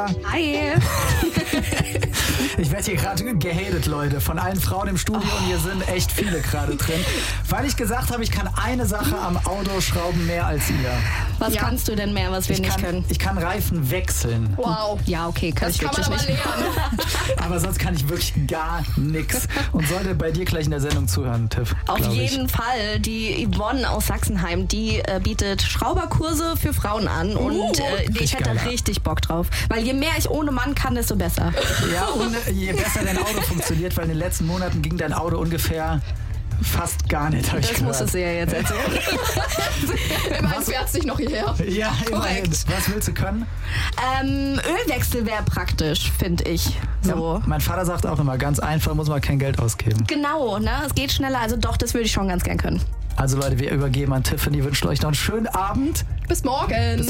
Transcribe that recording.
Sarah. Hi. Ich werde hier gerade gehatet, Leute, von allen Frauen im Studio und hier sind echt viele gerade drin. Weil ich gesagt habe, ich kann eine Sache am Auto schrauben mehr als ihr. Was kannst du denn mehr, was wir nicht können? Ich kann Reifen wechseln. Wow. Ja, okay, kann ich wirklich nicht. Aber sonst kann ich wirklich gar nichts. Und sollte bei dir gleich in der Sendung zuhören, Tiff. Auf jeden Fall. Die Yvonne aus Sachsenheim, die bietet Schrauberkurse für Frauen an. Und ich hätte da richtig Bock drauf. Weil je mehr ich ohne Mann kann, desto besser. Ja, und je besser dein Auto funktioniert, weil in den letzten Monaten ging dein Auto ungefähr fast gar nicht, habe ich gehört. Das musst du ja jetzt erzählen. Immerhin fährt sich noch hierher. Ja, immerhin. Was willst du können? Ölwechsel wäre praktisch, finde ich. So. Ja, mein Vater sagt auch immer, ganz einfach, muss man kein Geld ausgeben. Genau, ne? Es geht schneller, also doch, das würde ich schon ganz gern können. Also Leute, wir übergeben an Tiffany, wünschen euch noch einen schönen Abend. Bis morgen.